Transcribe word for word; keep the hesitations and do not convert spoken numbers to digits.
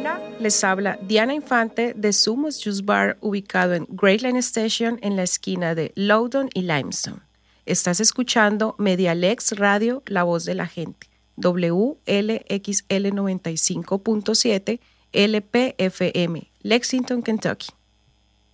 Hola, les habla Diana Infante de Sumos Juice Bar, ubicado en Great Line Station en la esquina de Loudoun y Limestone. Estás escuchando Medialex Radio, la voz de la gente, W L X L noventa y cinco punto siete L P F M, Lexington, Kentucky.